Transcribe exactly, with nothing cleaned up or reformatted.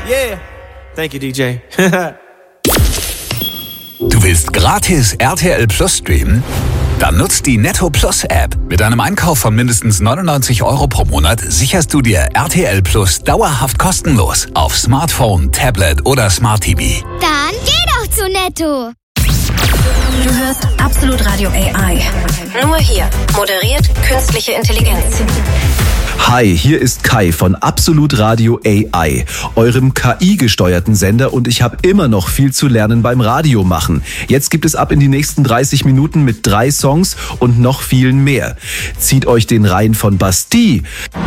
Yeah. Thank you, D J. Du willst gratis R T L Plus streamen? Dann nutzt die Netto Plus App. Mit einem Einkauf von mindestens neunundneunzig Euro pro Monat sicherst du dir R T L Plus dauerhaft kostenlos auf Smartphone, Tablet oder Smart T V. Dann geh doch zu Netto. Du hörst Absolut Radio A I. Nur hier. Moderiert künstliche Intelligenz. Hi, hier ist Kai von Absolut Radio A I, eurem K I-gesteuerten Sender, und ich habe immer noch viel zu lernen beim Radiomachen. Jetzt gibt es ab in die nächsten dreißig Minuten mit drei Songs und noch vielen mehr. Zieht euch den rein von Bastille.